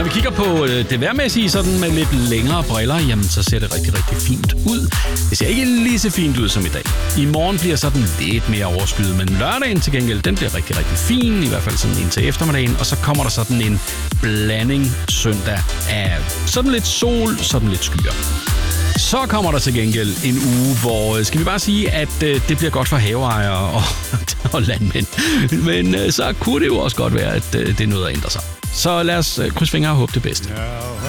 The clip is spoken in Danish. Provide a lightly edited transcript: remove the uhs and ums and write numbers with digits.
vi kigger på det vejrmæssige sådan med lidt længere briller, jamen så ser det rigtig, rigtig fint ud. Det ser ikke lige så fint ud som i dag. I morgen bliver sådan lidt mere overskyet, men lørdagen til gengæld, den bliver rigtig, rigtig fin, i hvert fald sådan indtil eftermiddagen, og så kommer der sådan en blanding søndag af sådan lidt sol, sådan lidt skyer. Så kommer der til gengæld en uge, hvor, skal vi bare sige, at det bliver godt for haveejere og landmænd. Men så kunne det jo også godt være, at det er noget at ændre sig. Så lad os krydse fingre og håbe det bedste.